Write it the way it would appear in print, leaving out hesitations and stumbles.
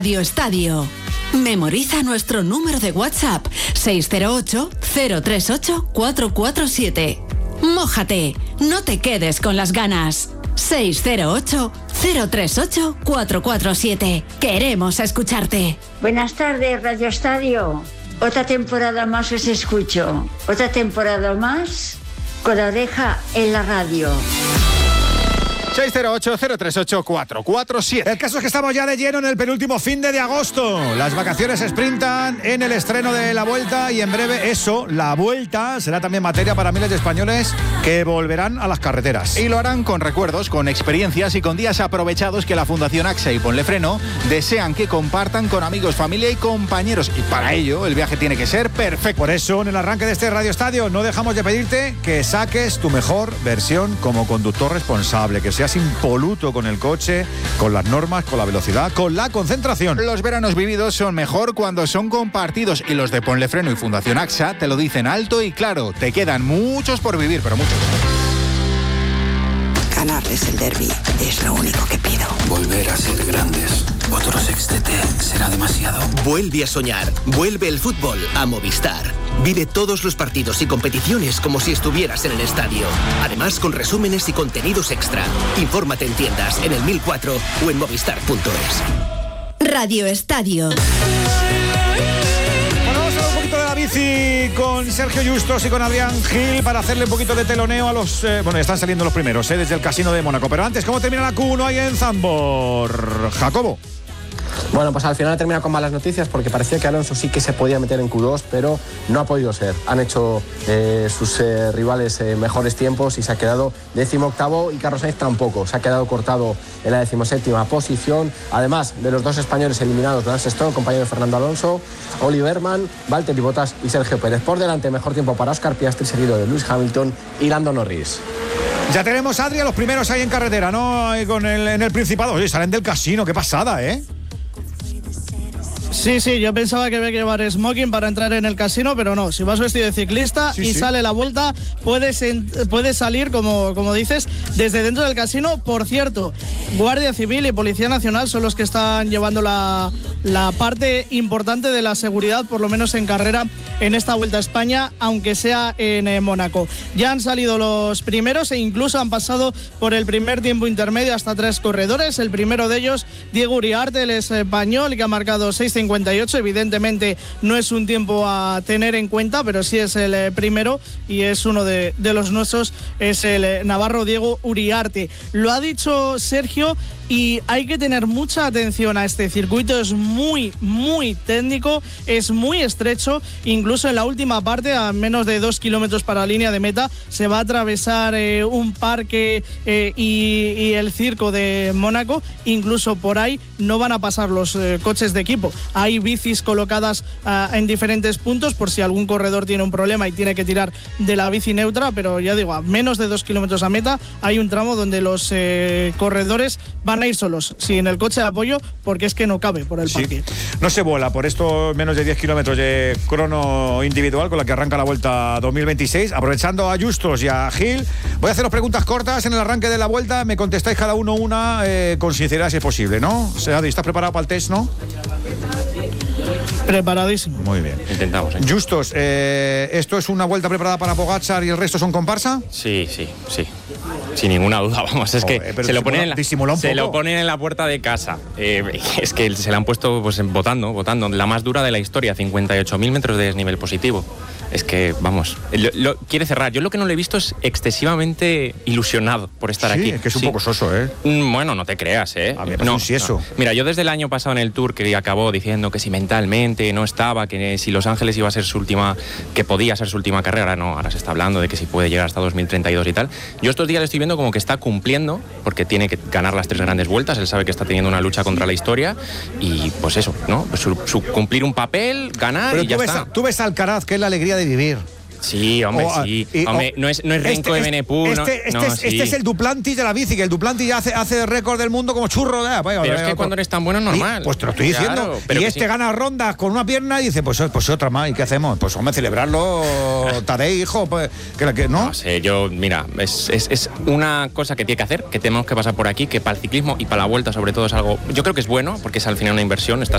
Radio Estadio. Memoriza nuestro número de WhatsApp 608-038-447. Mójate, no te quedes con las ganas. 608-038-447. Queremos escucharte. Buenas tardes, Radio Estadio. Otra temporada más os escucho. Otra temporada más con la oreja en la radio. 608-038-447. El caso es que estamos ya de lleno en el penúltimo fin de agosto. Las vacaciones se sprintan en el estreno de la Vuelta y en breve la Vuelta, será también materia para miles de españoles que volverán a las carreteras. Y lo harán con recuerdos, con experiencias y con días aprovechados que la Fundación AXA y Ponle Freno desean que compartan con amigos, familia y compañeros. Y para ello el viaje tiene que ser perfecto. Por eso en el arranque de este Radio Estadio no dejamos de pedirte que saques tu mejor versión como conductor responsable, que seas impoluto con el coche, con las normas, con la velocidad, con la concentración. Los veranos vividos son mejor cuando son compartidos y los de Ponle Freno y Fundación AXA te lo dicen alto y claro. Te quedan muchos por vivir, pero muchos. Ganarles el derbi es lo único que pido. Volver a ser grandes. Otro sextete será demasiado. Vuelve a soñar. Vuelve el fútbol a Movistar. Vive todos los partidos y competiciones como si estuvieras en el estadio. Además, con resúmenes y contenidos extra. Infórmate en tiendas, en el 1004 o en movistar.es. Radio Estadio. Bici con Sergio Justos y con Adrián Gil para hacerle un poquito de teloneo a los... bueno, están saliendo los primeros desde el Casino de Mónaco. Pero antes, ¿cómo termina la Q1 ahí en Zandvoort? Jacobo. Bueno, pues al final termina con malas noticias porque parecía que Alonso sí que se podía meter en Q2, pero no ha podido ser. Han hecho sus rivales mejores tiempos y se ha quedado 18º y Carlos Sainz tampoco. Se ha quedado cortado en la 17ª posición. Además de los dos españoles eliminados, Lance Stroll, compañero de Fernando Alonso, Oliverman, Valtteri Bottas y Sergio Pérez. Por delante, mejor tiempo para Oscar Piastri, seguido de Lewis Hamilton y Lando Norris. Ya tenemos, Adri, a los primeros ahí en carretera, ¿no? En el Principado. Oye, salen del casino, qué pasada, ¿eh? Sí, yo pensaba que había que llevar smoking para entrar en el casino, pero no, si vas vestido de ciclista sale la Vuelta, puedes salir, como dices, desde dentro del casino. Por cierto, Guardia Civil y Policía Nacional son los que están llevando la parte importante de la seguridad, por lo menos en carrera, en esta Vuelta a España, aunque sea en Mónaco. Ya han salido los primeros e incluso han pasado por el primer tiempo intermedio hasta 3 corredores. El primero de ellos, Diego Uriarte, el español, que ha marcado 6:58. Evidentemente no es un tiempo a tener en cuenta, pero sí es el primero y es uno de los nuestros, es el navarro Diego Uriarte. Lo ha dicho Sergio y hay que tener mucha atención a este circuito. Es muy, muy técnico, es muy estrecho. Incluso en la última parte, a menos de 2 kilómetros para la línea de meta, se va a atravesar un parque y el circo de Mónaco. Incluso por ahí no van a pasar los coches de equipo. Hay bicis colocadas en diferentes puntos por si algún corredor tiene un problema y tiene que tirar de la bici neutra, pero ya digo, a menos de 2 kilómetros a meta hay un tramo donde los corredores van a ir solos, sin el coche de apoyo, porque es que no cabe por el parque. No se vuela por estos menos de 10 kilómetros de crono individual con la que arranca la Vuelta 2026. Aprovechando a Justos y a Gil, voy a haceros preguntas cortas en el arranque de la Vuelta. Me contestáis cada uno una con sinceridad si es posible, ¿no? Adri, ¿estás preparado para el test, no? Preparadísimo. Muy bien. Intentamos. Justos, ¿esto es una Vuelta preparada para Pogačar y el resto son comparsa? Sí. Sin ninguna duda, vamos, es que se lo ponen en la puerta de casa. Es que se la han puesto pues votando, la más dura de la historia, 58.000 metros de desnivel positivo. Es que, vamos, quiere cerrar. Yo lo que no le he visto es excesivamente ilusionado por estar aquí. Sí, es que es un poco soso, ¿eh? Bueno, no te creas, ¿eh? A ver, no. Mira, yo desde el año pasado en el Tour, que acabó diciendo que si mentalmente no estaba, que si Los Ángeles iba a ser que podía ser su última carrera, ahora se está hablando de que si puede llegar hasta 2032 y tal. Yo estos días le estoy viendo como que está cumpliendo, porque tiene que ganar las 3 grandes vueltas, él sabe que está teniendo una lucha contra la historia y pues eso, ¿no? Pues su cumplir un papel, ganar. Pero y ya está. Tú ves a Alcaraz, que es la alegría de vivir. Sí, hombre, no es Renko de Benepú. Este es el Duplantis de la bici, que el Duplantis ya hace récord del mundo como churro. Pero es que cuando eres tan bueno es normal. Pues te lo estoy diciendo. Pero y gana rondas con una pierna y dice, pues otra más. ¿Y qué hacemos? Pues hombre, celebrarlo, Tadej, hijo. Pues, ¿no? No sé, mira, es una cosa que tiene que hacer, que tenemos que pasar por aquí, que para el ciclismo y para la Vuelta sobre todo es algo, yo creo que es bueno, porque es al final una inversión, estás